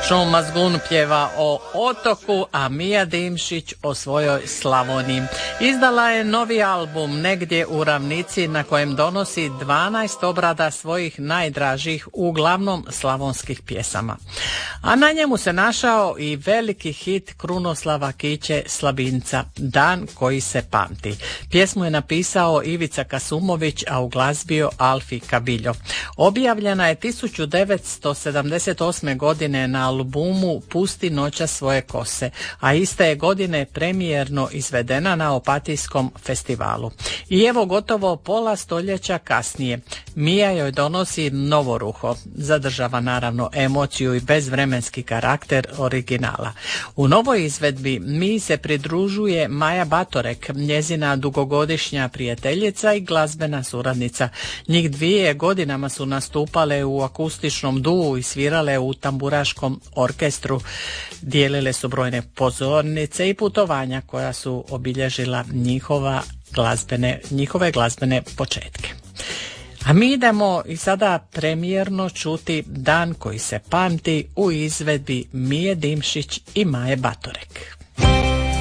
Šum Mazgun pjeva o otoku, a Mija Dimšić o svojoj Slavoniji. Izdala je novi album Negdje u ravnici na kojem donosi 12 obrada svojih najdražih, uglavnom slavonskih pjesama. A na njemu se našao i veliki hit Krunoslava Kiće Slabinca, Dan koji se pamti. Pjesmu je napisao Ivica Kasumović, a uglazbio Alfi Kabiljo. Objavljena je 1978. godine na albumu Pusti noća svoje kose, a iste je godine premijerno izvedena na Opatijskom festivalu. I evo gotovo pola stoljeća kasnije Mija joj donosi novo ruho, zadržava naravno emociju i bezvremenski karakter originala. U novoj izvedbi Miji se pridružuje Maja Batorek, njezina dugogodišnja prijateljica i glazbena suradnica. Njih dvije godinama su nastupale u akustičnom duu i svirale u tamburaškom orkestru. Dijelile su brojne pozornice i putovanja koja su obilježila njihove glazbene početke. A mi idemo i sada premijerno čuti Dan koji se pamti u izvedbi Mije Dimšić i Maje Batorek.